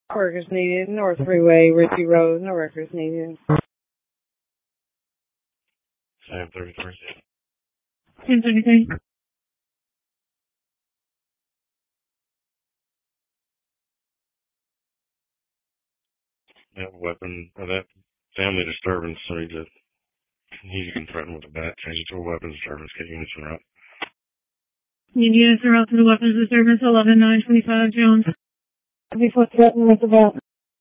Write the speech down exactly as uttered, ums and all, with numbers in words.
Workers needed. North Freeway, Ritchie Road, no workers needed. Sam thirty-three. Sam thirty-three. That weapon, or that family disturbance, so he's, a, he's been threatened with a bat. Change it to a weapons disturbance. Get units en route. Need units en route to the weapons disturbance, eleven nine twenty-five Jones. Before threatened with a bat.